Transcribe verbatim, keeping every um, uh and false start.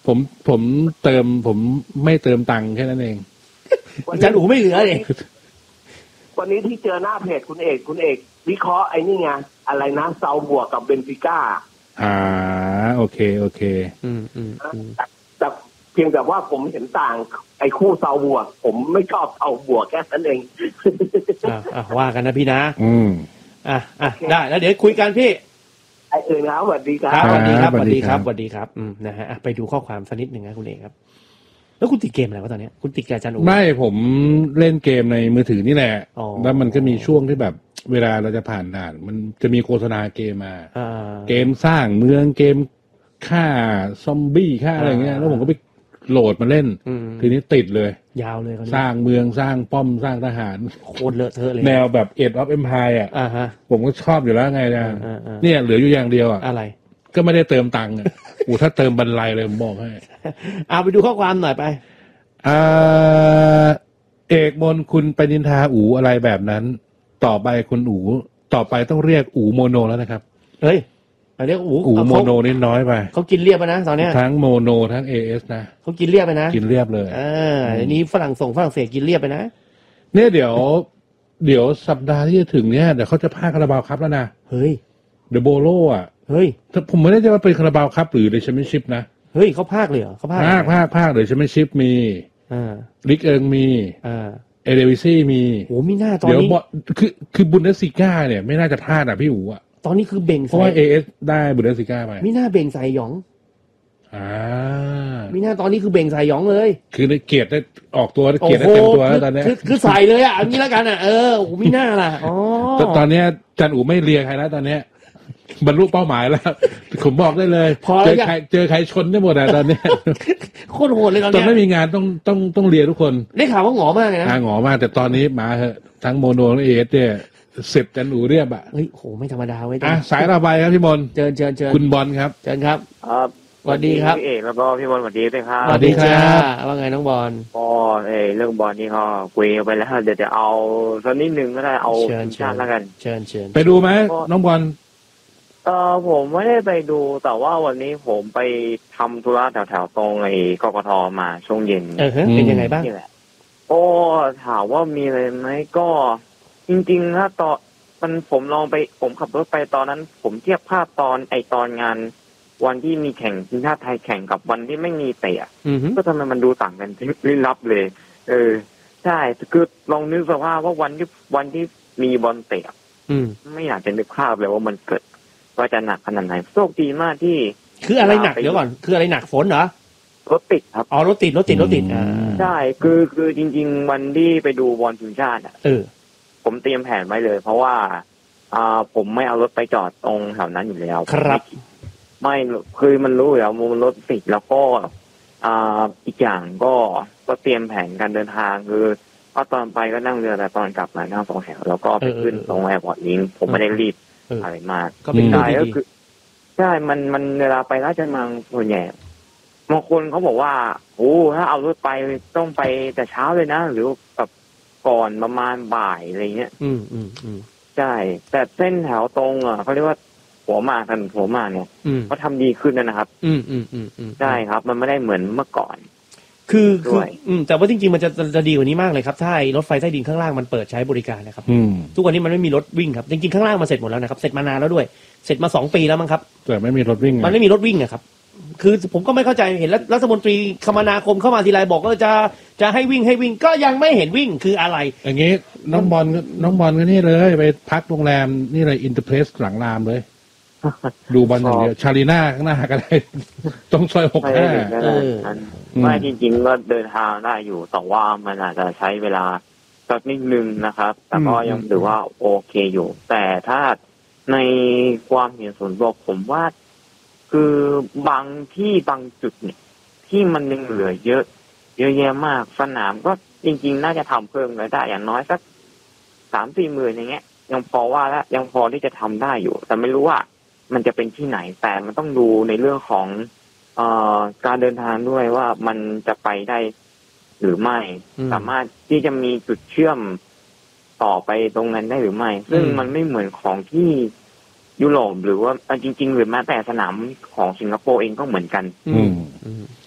ผมผมเติมผมไม่เติมตังค์แค่นั้นเองอาจารย์อู๋ไม่เหลือเลยวันนี้ที่เจอหน้าเพจคุณเอกคุณเอกวิเคราะห์ไอ้นี่ไงอะไรนะเซาบวกกับเบนฟิก้าอ่าโอเคโอเคอืมอืมแต่เพียงแต่ว่าผมเห็นต่างไอ้คู่เซาบวกผมไม่ชอบเซาบวกแค่นั้นเองอ่าอ่าว่ากันนะพี่นะอืมอ่ะอ่ะได้แล้วเดี๋ยวคุยกันพี่ไอ้เอ๋ยนะสวัสดีครับสวัสดีครับสวัสดีครับสวัสดีครับอืมนะฮะไปดูข้อความสักนิดหนึ่งนะคุณเอกครับแล้วคุณติดเกมอะไรวะตอนนี้คุณติดอาจารย์อู๋ไม่ผมเล่นเกมในมือถือนี่แหละแล้วมันก็มีช่วงที่แบบเวลาเราจะผ่านด่านมันจะมีโฆษณาเกมมาเกมสร้างเมืองเกมฆ่าซอมบี้ฆ่าอะไรเงี้ยแล้วผมก็ไปโหลดมาเล่นทีนี้ติดเลยยาวเลยสร้างเมืองสร้างป้อมสร้างทหารโคตรเลอะเทอะเลยแนวแบบ Age of Empire อ่ะผมก็ชอบอยู่แล้วไงนะเนี่ยเหลืออยู่อย่างเดียวอ่ะอะไรก็ไม่ได้เติมตังค์อ่ะอูถ้าเติมบรรลัยเลยผมบอกให้เอาไปดูข้อความหน่อยไปอ่าเอกมนคุณไปนินทาอูอะไรแบบนั้นต่อไปคุณอูต่อไปต้องเรียกอูโมโนแล้วนะครับเฮ้ยเรียกอูอูโมโนนี่น้อยไปเขากินเรียบไปนะตอนนี้ทั้งโมโนทั้ง เอ เอส นะเขากินเรียบไปนะกินเรียบเลยอ่าอันนี้ฝรั่งส่งฝรั่งเศสกินเรียบไปนะเนี่ยเดี๋ยวเดี๋ยวสัปดาห์ที่จะถึงเนี่ยเดี๋ยวเขาจะพากคาราบาวครับแล้วนะเฮ้ยเดอะโบโลอ่ะเฮ้ยถ้าผมไม่ได้จะว่าเป็นคาราบาวครับหรือเดอะแชมเปี้ยนชิพนะเฮ้ยเขาพากเลยเหรอเขาพากพากพากพากเดอะแชมเปี้ยนชิพมีอ่าลิกเอิงมีอ่าเอเดวิซี่มีโอ้มีหน้าตอนนี้เดี๋ยวคือคือบุนเดสซิก้าเนี่ยไม่น่าจะพลาดอ่ะพี่อู๋อ่ะตอนนี้คือเบ่งเพราะว่า เอ เอส ได้บุนเดสซิก้าไปมีหน้าเบ่งใส่หยองอ่ามีหน้าตอนนี้คือเบ่งใส่หยองเลยคือในเกียรติได้ออกตัวเกียรติได้เต็มตัวแล้วตอนนี้คือคือใส่เลยอ่ะอันนี้แล้วกันอ่ะเออโอ้มีหน้าล่ะอ๋อตอนนี้จันอู๋ไม่เลียใครแล้วตอนนี้บรรลุเป้าหมายแล้วผมบอกได้เลยเจอใครเจอใครชนได้หมดอ่ะตอนนี้โคตรโหดเลยตอนนี้ตอนไม่มีงานต้องต้องต้องเลียทุกคนได้ข่าวว่าหงอมากเลยนะหงอมากแต่ตอนนี้มาเหอะทั้งโมโนและเอสเนี่ยเสร็จจันอู๋เรียบอ่ะเฮ้ยโหไม่ธรรมดาเว้ยอ่ะสายระบายครับพี่มนเชิญเชิญเชิญคุณบอลครับเชิญครับครับสวัสดีครับพี่เอกแล้วก็พี่บอลสวัสดีด้วยครับสวัสดีครับว่าไงน้องบอลก็เออเรื่องบอลนี่ก็คุยไปแล้วเดี๋ยวจะเอาสักนิดนึงก็ได้เอาทีมชาติแล้วกันเชิญเชิญไปดูไหมน้องบอลเออผมไม่ได้ไปดูแต่ว่าวันนี้ผมไปทำธุระแถวๆตรงไอ้กกทมาช่วงเย็นเออเป็นยังไงบ้างนี่แหละโอ้ถามว่ามีอะไรไหมก็จริงๆถ้าตอนมันผมลองไปผมขับรถไปตอนนั้นผมเทียบภาพตอนไอตอนงานวันที่มีแข่งทีมชาติไทยแข่งกับวันที่ไม่มีเตะก็ทำไมมันดูต่างกันลิ้นลับเลยเออใช่คือลองนึกสภาพว่าวันที่วันที่มีบอลเตะไม่อยากจะนึกภาพเลยว่ามันเกิดว่าจะหนักขนาดไหนโชคดีมากที่คืออะไรหนักเดี๋ยวก่อนคืออะไรหนักฝนเหรอรถติดครับอ๋อรถติดรถติดรถติดอ่าใช่คือคือจริงๆวันที่ไปดูบอลทีมชาติอ่ะเออผมเตรียมแผนไว้เลยเพราะว่าอ่าผมไม่เอารถไปจอดตรงแถวนั้นอยู่แล้วครับไม่คือมันรู้อยู่แล้วมันรถติดแล้วก็อ่าอีกอย่างก็ก็เตรียมแผนการเดินทางคือก็ตอนไปก็นั่งเรือแต่ตอนกลับมานั่งสองแถวแล้วก็ไปขึ้นตรงแอร์พอร์ตลิงก์ผมไม่ได้รีบอะไรมากก็เป็นได้ก็คือใช่มันมันเวลาไปราชมังส่วนใหญ่บางคนเขาบอกว่าโอ้ถ้าเอารถไปต้องไปแต่เช้าเลยนะหรือแบบก่อนประมาณบ่ายอะไรเงี้ยอืมอืมอืมใช่แต่เส้นแถวตรงอ่ะเขาเรียกว่าหัวหมากถนนหัวหมากเนี่ยเขาทำดีขึ้นนะครับอืมอืมอืมอืมใช่ครับมันไม่ได้เหมือนเมื่อก่อนคือคืออืมแต่ว่าจริงๆมันจะจะดีกว่านี้มากเลยครับถ้ารถไฟใต้ดินข้างล่างมันเปิดใช้บริการนะครับทุกวันนี้มันไม่มีรถวิ่งครับจริงๆข้างล่างมันเสร็จหมดแล้วนะครับเสร็จมานานแล้วด้วยเสร็จมาสองปีแล้วมั้งครับแต่ไม่มีรถวิ่งมันไม่มีรถวิ่งอะครับคือผมก็ไม่เข้าใจเห็นรัฐมนตรีคมนาคมเข้ามาทีไรบอกว่าจะจะให้วิ่งให้วิ่งก็ยังไม่เห็นวิ่งคืออะไรอย่างงี้น้องบอลน้องบอลก็นี่เลยไปพักโรงแรมนี่เลยอินเตอร์เพลสหลังรามเลยดูบอลอย่างเดียวชาลีน่าข้างหน้าก็ได้ต้องซอยหกห้าไม่จริงๆก็เดินทางได้อยู่แต่ว่ามันอาจจะใช้เวลาสักนิดนึงนะครับแต่ก็ยังถือว่าโอเคอยู่แต่ถ้าในความเห็นส่วนตัวผมว่าคือบางที่บางจุดเนี่ยที่มันยังเหลือเยอะเยอะแยะมากสนามก็จริงๆน่าจะทำเพิ่มเลยได้อย่างน้อยสักสามสี่หมื่นอย่างเงี้ยยังพอว่าแล้วยังพอที่จะทำได้อยู่แต่ไม่รู้ว่ามันจะเป็นที่ไหนแต่มันต้องดูในเรื่องของเอ่อการเดินทางด้วยว่ามันจะไปได้หรือไม่สามารถที่จะมีจุดเชื่อมต่อไปตรงนั้นได้หรือไม่ซึ่งมันไม่เหมือนของที่ยุโรปหรือว่าจริงๆหรือแม้แต่สนามของสิงคโปร์เองก็เหมือนกันอืม